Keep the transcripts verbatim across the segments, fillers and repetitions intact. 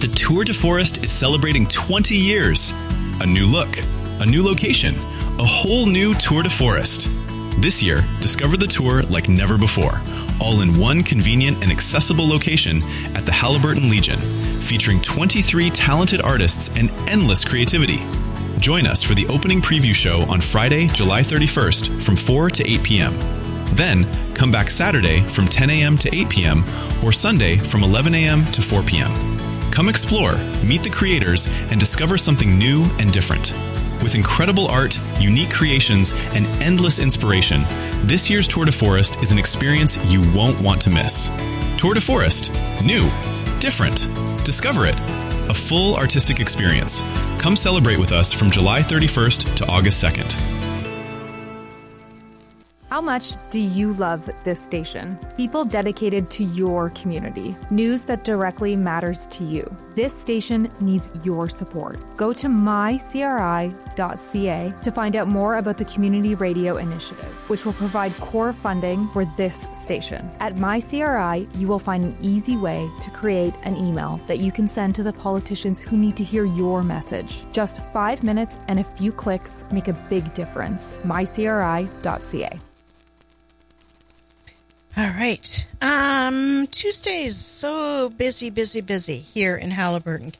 the Tour de Forest is celebrating twenty years. A new look, a new location, a whole new Tour de Forest. This year, discover the tour like never before, all in one convenient and accessible location at the Haliburton Legion, featuring twenty-three talented artists and endless creativity. Join us for the opening preview show on Friday, July thirty-first from four to eight p.m. Then, come back Saturday from ten a.m. to eight p.m. or Sunday from eleven a.m. to four p.m. Come explore, meet the creators, and discover something new and different. With incredible art, unique creations, and endless inspiration, this year's Tour de Forest is an experience you won't want to miss. Tour de Forest. New. Different. Discover it. A full artistic experience. Come celebrate with us from July thirty-first to August second. How much do you love this station? People dedicated to your community. News that directly matters to you. This station needs your support. Go to my c r i dot c a to find out more about the Community Radio Initiative, which will provide core funding for this station. At MyCRI, you will find an easy way to create an email that you can send to the politicians who need to hear your message. Just five minutes and a few clicks make a big difference. my c r i dot c a. All right. Um, Tuesday's so busy, busy, busy here in Haliburton.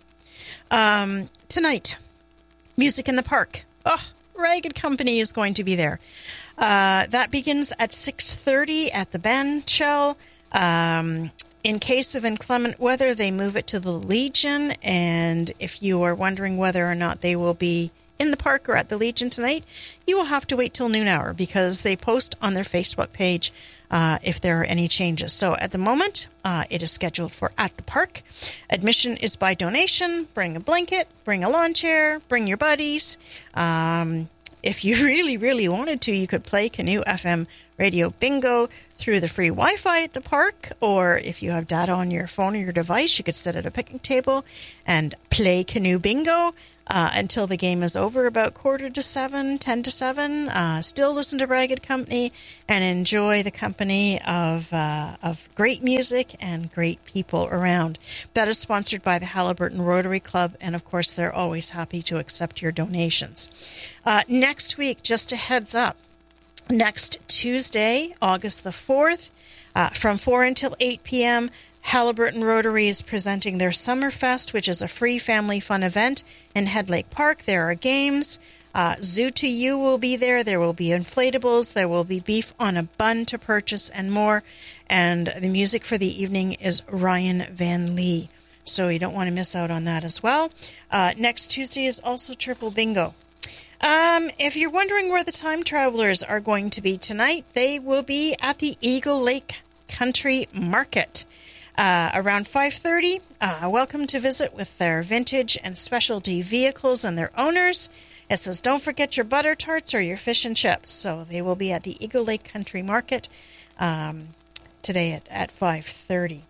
Um, tonight, Music in the Park. Oh, Ragged Company is going to be there. Uh, that begins at six thirty at the band shell. Um, in case of inclement weather, they move it to the Legion. And if you are wondering whether or not they will be in the park or at the Legion tonight, you will have to wait till noon hour because they post on their Facebook page Uh, if there are any changes. So at the moment, uh, it is scheduled for at the park. Admission is by donation. Bring a blanket, bring a lawn chair, bring your buddies. Um, if you really, really wanted to, you could play Canoe F M Radio Bingo through the free Wi-Fi at the park, or if you have data on your phone or your device, you could sit at a picnic table and play Canoe Bingo Uh, until the game is over, about quarter to seven, ten to seven. Uh, still listen to Ragged Company and enjoy the company of uh, of great music and great people around. That is sponsored by the Haliburton Rotary Club, and of course they're always happy to accept your donations. Uh, next week, just a heads up, next Tuesday, August the fourth, uh, from four until eight p.m., Haliburton Rotary is presenting their Summerfest, which is a free family fun event in Head Lake Park. There are games. Uh, Zoo to You will be there. There will be inflatables. There will be beef on a bun to purchase and more. And the music for the evening is Ryan Van Lee. So you don't want to miss out on that as well. Uh, next Tuesday is also Triple Bingo. Um, if you're wondering where the time travelers are going to be tonight, they will be at the Eagle Lake Country Market. Uh, around five thirty, uh, welcome to visit with their vintage and specialty vehicles and their owners. It says, don't forget your butter tarts or your fish and chips. So they will be at the Eagle Lake Country Market um, today at, at five thirty.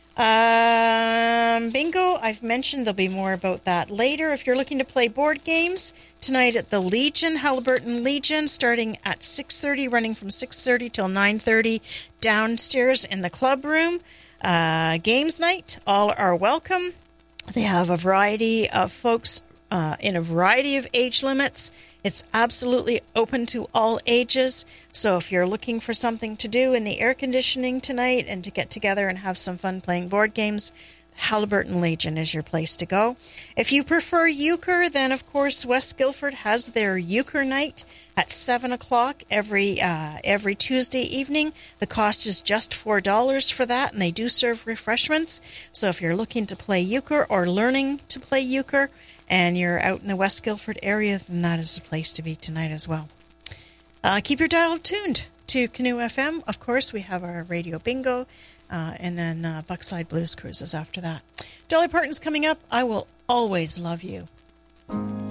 Um, bingo, I've mentioned there'll be more about that later. If you're looking to play board games, tonight at the Legion, Haliburton Legion, starting at six thirty, running from six thirty till nine thirty, downstairs in the club room. Uh, games night, all are welcome. They have a variety of folks uh, in a variety of age limits. It's absolutely open to all ages. So if you're looking for something to do in the air conditioning tonight and to get together and have some fun playing board games, Haliburton Legion is your place to go. If you prefer euchre, then of course West Guildford has their euchre night at seven o'clock every uh, every Tuesday evening. The cost is just four dollars for that, and they do serve refreshments. So if you're looking to play euchre or learning to play euchre, and you're out in the West Guildford area, then that is the place to be tonight as well. Uh, keep your dial tuned to Canoe F M. Of course, we have our Radio Bingo, uh, and then uh, Buckside Blues Cruises after that. Dolly Parton's coming up. I Will Always Love You.